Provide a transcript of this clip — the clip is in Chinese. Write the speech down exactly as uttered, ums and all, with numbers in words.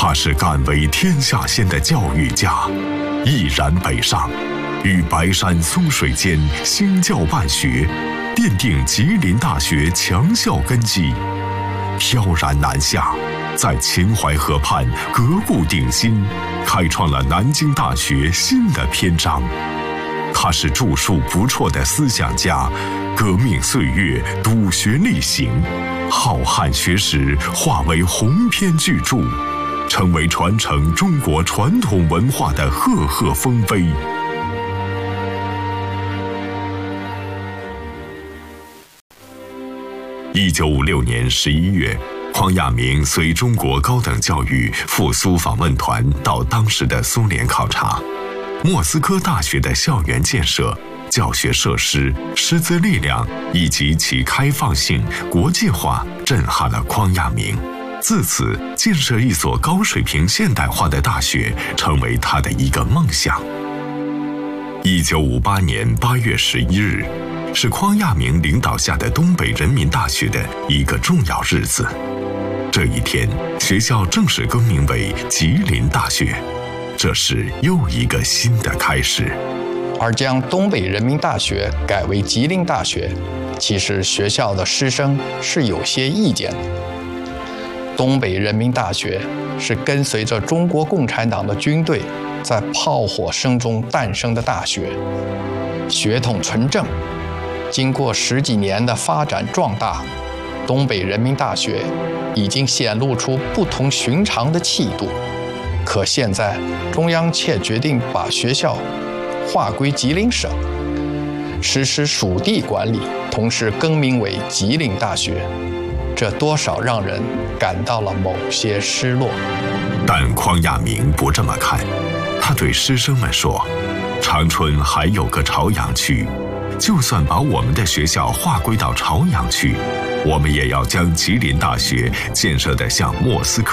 他是敢为天下先的教育家，毅然北上，于白山松水间兴教办学，奠定吉林大学强校根基。飘然南下，在秦淮河畔革步鼎新，开创了南京大学新的篇章。他是著述不辍的思想家，革命岁月笃学力行，浩瀚学识化为鸿篇巨著，成为传承中国传统文化的赫赫丰碑。一九五六年十一月，匡亚明随中国高等教育赴苏访问团到当时的苏联考察。莫斯科大学的校园建设、教学设施、师资力量以及其开放性、国际化，震撼了匡亚明。自此，建设一所高水平现代化的大学成为他的一个梦想。一九五八年八月十一日，是匡亚明领导下的东北人民大学的一个重要日子。这一天，学校正式更名为吉林大学。这是又一个新的开始。 而将东北人民大学改为吉林大学，其实学校的师生是有些意见的。东北人民大学是跟随着中国共产党的军队在炮火声中诞生的大学，血统纯正，经过十几年的发展壮大，东北人民大学已经显露出不同寻常的气度。可现在中央却决定把学校划归吉林省，实施属地管理，同时更名为吉林大学，这多少让人感到了某些失落。 但匡亚明不这么看，他对师生们说：长春还有个朝阳区，就算把我们的学校划归到朝阳区，我们也要将吉林大学建设得像莫斯科